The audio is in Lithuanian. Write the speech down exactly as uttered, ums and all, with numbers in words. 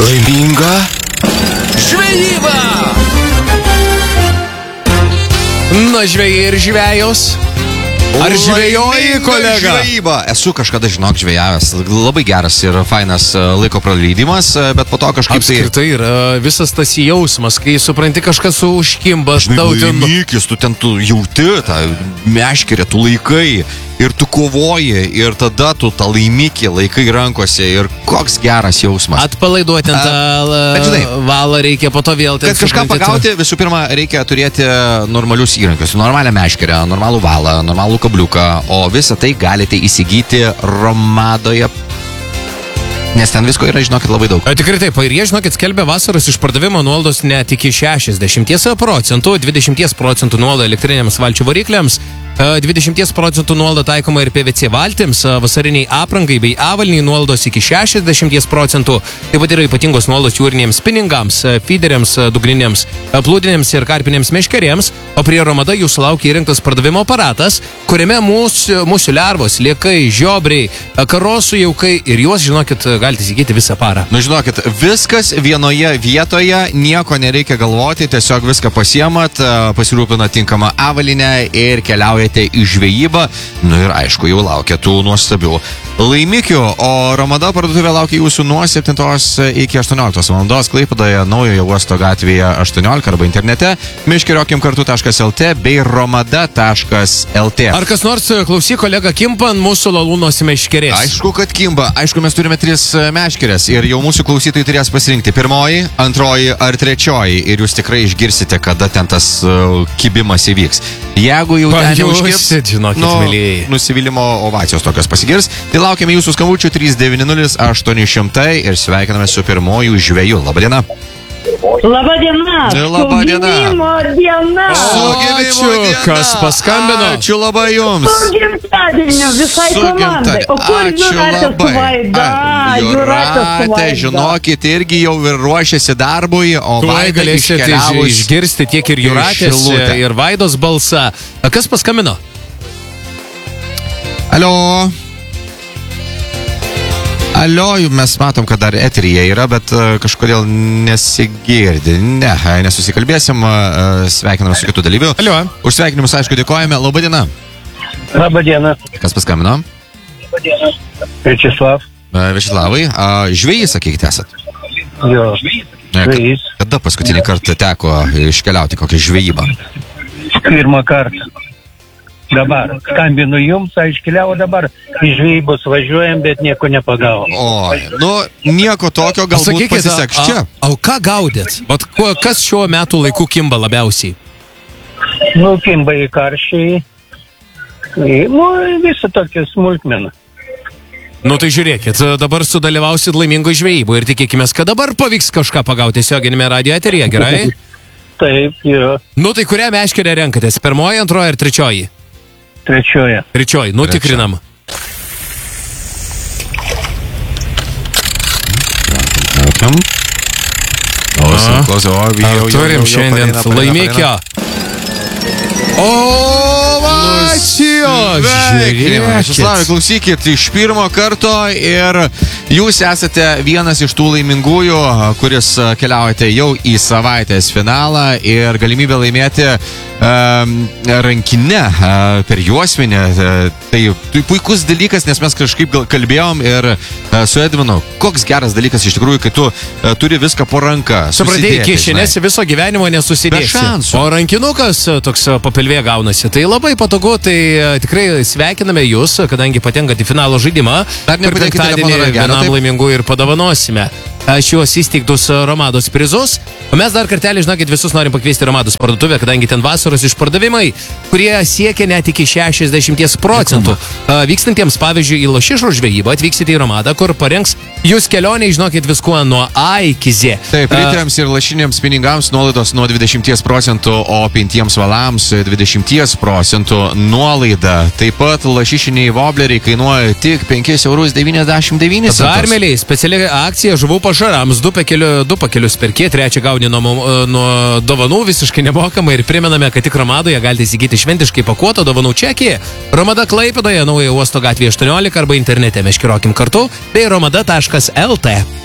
Laiminga žvejyba. Na, žvejai ir žvejos. Ar žvejoji, kolega? Žvejyba. Esu kažkada, žinok, žvejavęs. Labai geras ir fainas laiko praleidimas, bet po to kažkaip tai... Apskritai yra visas tas jausmas, kai supranti kažkas užkimba. Žinai, laimikis, tu ten tu jauti tą meškerę, tu laikai ir tu kovoji ir tada tu tą laimikį laikai rankose ir koks geras jausmas. Atpalaiduoti ant tą valą reikia, po to vėl... Kad kažką pagauti, visų pirma, reikia turėti normalius įrankius. Normalią meškerę, normalų valą, normalų kabliuką, o visą tai galite įsigyti Romadoje. Nes ten visko yra, žinokit, labai daug. Tikrai taip, ir jie, žinokit, skelbia vasaros išpardavimo nuolaidos net iki šešiasdešimt procentų, dvidešimt procentų nuolaida elektriniams valčių varikliams, dvidešimt procentų nuolaida taikoma ir P V C valtims, vasariniai aprangai bei avaliniai nuolaidos iki šešiasdešimt procentų, taip pat yra ypatingos nuolaidos jūrinėms spiningams, feederiams, dugniniams, plūdinėms ir karpinėms meškerėms, o prie Romada jūsų laukia įrengtas pardavimo aparatas, kuriame mūsų, mūsų lervos, liekai, žiobriai, karosų jaukai ir juos, žinokit, galite įsigyti visą parą. Nu, žinokit, viskas vienoje vietoje, nieko nereikia galvoti, tiesiog viską pasiemat, pasirūpina tinkamą avalinę ir keliaujate į žvejybą. Nu ir aišku, jau laukia tų nuostabių laimikių, o Romada parduotuvė laukia jūsų nuo septintos iki aštuonioliktos valandos Klaipėdoje, Naujojo uosto gatvėje aštuoniolika arba internete meškeriokim kartu taškas lt bei romada taškas lt. Ar kas nors klausy kolega kimpa ant mūsų lalūnos meškerės? Aišku, kad kimba. Aišku, mes turime tris meškerės ir jau mūsų klausytojai turės pasirinkti pirmoji, antroji ar trečioji ir jūs tikrai išgirsite, kada ten tas uh, kibimas įvyks. Jeigu jau ten neužkibs, žinokit, nu, mėlyjei, nusivylimo ovacijos tokios pasigirs, tai laukiame jūsų skambučių trys devyni nulis aštuoni šimtai ir sveikiname su pirmoju žveju. Labadiena. Labadiena. Labadiena. Su gimimo diena. Su gimimo diena. Kas paskambino? Ačiū labai jums. Su gimtadieniu visai komandai. O kur Jūratė su Vaida? Jūratė, žinokit, irgi jau ir ruošiasi darbui, o Vaida galėsite išgirsti tiek ir Jūratės ir Vaidos balsą. Kas paskambino? Alio. Alio, mes matom, kad dar eteryje yra, bet uh, kažkodėl nesigirdi. Ne, nesusikalbėsim, uh, sveikiname su kitų dalyvių. Alio. Už sveikinimus, aišku, dėkojame. Labadiena. Labadiena. Kas paskambino? Labadiena. Večeslav. Uh, Večeslavai, uh, žvejai, sakykite, esat? Jo, žvejais. Kada paskutinį kartą teko iškeliauti kokią žvejybą? Pirmą kartą. Dabar skambinu jums, aiškeliau dabar į žvejybos važiuojam, bet nieko nepagavo. O, nu, nieko tokio, galbūt Sakykite, pasiseks čia. A, o ką gaudėt? Vat, kas šiuo metu laiku kimba labiausiai? Nu, kimba į karšiai. Nu, visą tokią smulkmeną. Nu tai žiūrėkit, dabar sudalyvausit laimingo žvejybų ir tikėkime, kad dabar pavyks kažką pagauti tiesioginėme radio eteryje, gerai? Taip, jo. Nu tai kurią meškerę renkatės? Pirmoji, antroji ar trečioji? Trečioje. Trečioji, nu tikrinam. Laukiam. Klausom, klausom. Ar turim šiandien laimikio? Ovacijos! Večeslavai, klausykit, iš pirmo karto ir jūs esate vienas iš tų laimingųjų, kuris keliaujate jau į savaitės finalą ir galimybę laimėti um, rankinę uh, per juosmenį. Uh, tai, tai puikus dalykas, nes mes kažkaip kalbėjom ir uh, su Edvinu, koks geras dalykas iš tikrųjų, kai tu uh, turi viską po ranką. Supratėjai, kišenėsi viso gyvenimo nesusidėsi. O rankinukas toks papilvė gaunasi. Tai labai patogu, tai uh, tikrai sveikiname jūs, kadangi patenkat į finalo žaidimą. Dar nepadėkite vienam laimingų ir padovanosime šiuos įsteigtus Romados prizus. O mes dar kartelį, žinokit, visus norim pakviesti Romados parduotuvę, kadangi ten vasaros išpardavimai, kurie siekia net iki šešiasdešimt procentų. Vykstantiems, pavyzdžiui, į lašišų žvejybą atvyksite į Romadą, kur parengs jūs kelioniai, žinokit, viskuo nuo A iki Z. Taip, riteriams ir lašiniams pinigams nuolaidos nuo dvidešimt procentų, o pintiems valams dvidešimt procentų nuolaida. Taip pat lašišiniai vobleriai kainuoja tik penkis eurus devyniasdešimt devynis centus. Dar, mėliai, speciali akcija žuvų pašarams, du, pakeliu, du pakelius perkė, trečią gauni nuo, nuo dovanų visiškai nemokamai ir primename, kad tik Romadoje galite įsigyti šventiškai pakuotą dovanų čekį. Romada Klaipėdoje, Naujojo uosto gatvėje aštuoniolika arba internete meškeriokim kartu bei romada taškas lt.